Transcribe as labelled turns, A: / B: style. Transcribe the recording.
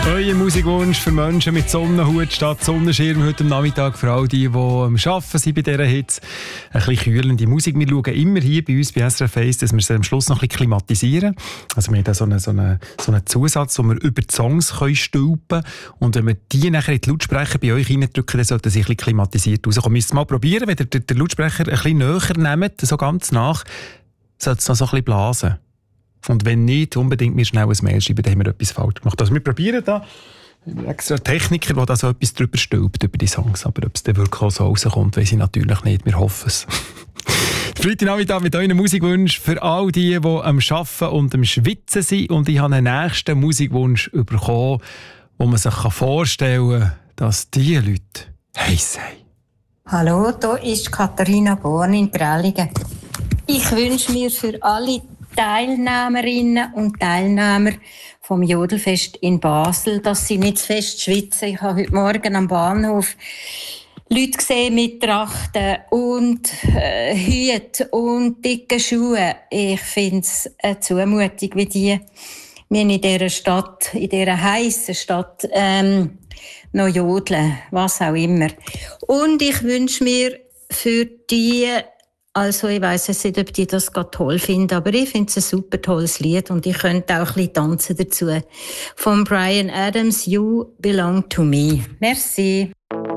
A: Euer Musikwunsch für Menschen mit Sonnenhut statt Sonnenschirm heute am Nachmittag, für all die am Arbeiten sind bei dieser Hitze. Ein bisschen kühlende Musik. Wir schauen immer hier bei uns bei SRF 1, dass wir sie am Schluss noch ein bisschen klimatisieren. Also wir haben da so einen Zusatz, wo wir über die Songs stülpen können. Und wenn wir die nachher in die Lautsprecher bei euch reindrücken, dann sollte sie ein bisschen klimatisiert rauskommen. Müsst ihr mal probieren, wenn ihr den Lautsprecher ein bisschen näher nehmt, so ganz nach, sollte es noch so ein bisschen blasen. Und wenn nicht, unbedingt mir schnell ein Mail schreiben, dann haben wir etwas falsch gemacht. Also wir probieren da extra Techniker, der da so etwas drüber stülpt, über die Songs. Aber ob es dann wirklich auch so rauskommt, weiss ich natürlich nicht. Wir hoffen es. Freitagnachmittag mit euren Musikwunsch für all die am Arbeiten und am Schwitzen sind. Und ich habe einen nächsten Musikwunsch bekommen, wo man sich vorstellen kann, dass diese Leute heiß sind.
B: Hallo, hier ist Katharina Born in Prellingen. Ich wünsche mir für alle Teilnehmerinnen und Teilnehmer vom Jodelfest in Basel, dass sie nicht zu fest schwitzen. Ich habe heute Morgen am Bahnhof Leute gesehen mit Trachten und Hüten und dicken Schuhen. Ich finde es eine Zumutung, wie die wir in dieser Stadt, in dieser heissen Stadt, noch jodeln, was auch immer. Und ich wünsche mir für die, also ich weiss nicht, ob die das gerade toll finden, aber ich finde es ein super tolles Lied und ich könnte auch ein bisschen tanzen dazu. Von Bryan Adams, You Belong to Me. Merci.